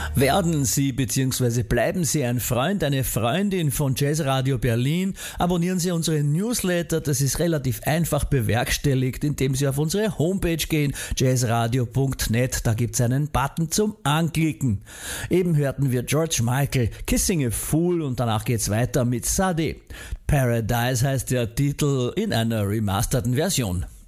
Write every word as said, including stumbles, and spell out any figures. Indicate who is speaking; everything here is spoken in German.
Speaker 1: Werden Sie bzw. bleiben Sie ein Freund, eine Freundin von Jazzradio Berlin, abonnieren Sie unsere Newsletter, das ist relativ einfach bewerkstelligt, indem Sie auf unsere Homepage gehen, jazzradio punkt net, da gibt es einen Button zum Anklicken. Eben hörten wir George Michael, Kissing a Fool, und danach geht's weiter mit Sade. Paradise heißt der Titel in einer remasterten Version.